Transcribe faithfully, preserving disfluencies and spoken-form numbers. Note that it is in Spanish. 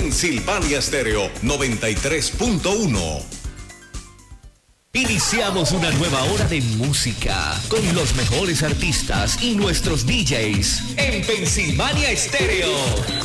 Pensilvania Stereo noventa y tres punto uno. Iniciamos una nueva hora de música con los mejores artistas y nuestros D Js en Pensilvania Stereo.